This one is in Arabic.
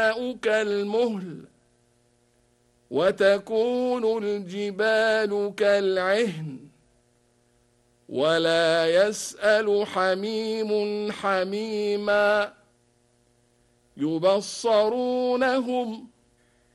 كالمهل وتكون الجبال كالعهن ولا يسأل حميم حميما يبصرونهم